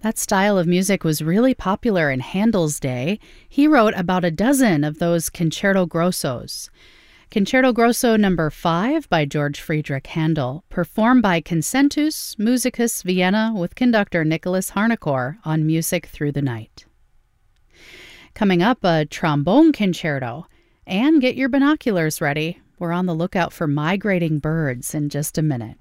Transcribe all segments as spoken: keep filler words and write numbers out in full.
That style of music was really popular in Handel's day. He wrote about a dozen of those concerto grossos. Concerto Grosso number five by George Friedrich Handel, performed by Concentus Musicus Vienna with conductor Nicholas Harnoncourt on Music Through the Night. Coming up, a trombone concerto. And get your binoculars ready. We're on the lookout for migrating birds in just a minute.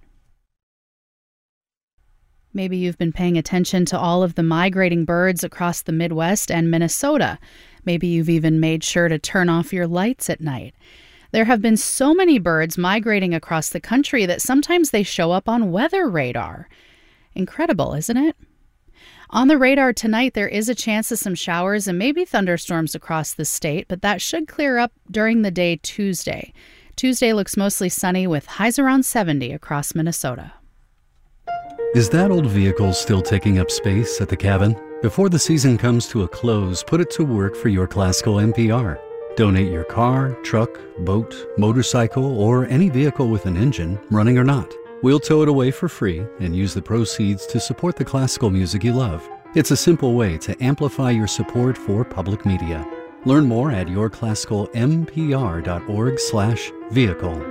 Maybe you've been paying attention to all of the migrating birds across the Midwest and Minnesota. Maybe you've even made sure to turn off your lights at night. There have been so many birds migrating across the country that sometimes they show up on weather radar. Incredible, isn't it? On the radar tonight, there is a chance of some showers and maybe thunderstorms across the state, but that should clear up during the day Tuesday. Tuesday looks mostly sunny with highs around seventy across Minnesota. Is that old vehicle still taking up space at the cabin? Before the season comes to a close, put it to work for your classical N P R. Donate your car, truck, boat, motorcycle, or any vehicle with an engine, running or not. We'll tow it away for free and use the proceeds to support the classical music you love. It's a simple way to amplify your support for public media. Learn more at your classical m p r dot org slash vehicle.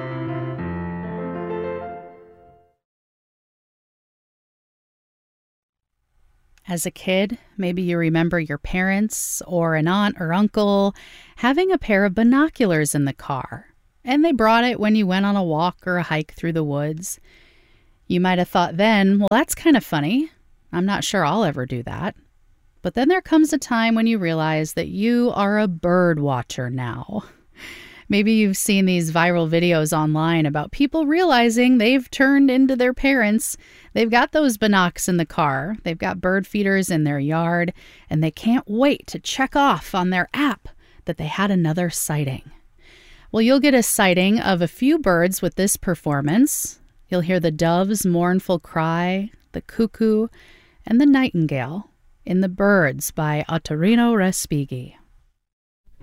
As a kid, maybe you remember your parents or an aunt or uncle having a pair of binoculars in the car, and they brought it when you went on a walk or a hike through the woods. You might have thought then, well, that's kind of funny. I'm not sure I'll ever do that. But then there comes a time when you realize that you are a bird watcher now. Maybe you've seen these viral videos online about people realizing they've turned into their parents. They've got those binocs in the car, they've got bird feeders in their yard, and they can't wait to check off on their app that they had another sighting. Well, you'll get a sighting of a few birds with this performance. You'll hear the dove's mournful cry, the cuckoo, and the nightingale in The Birds by Ottorino Respighi.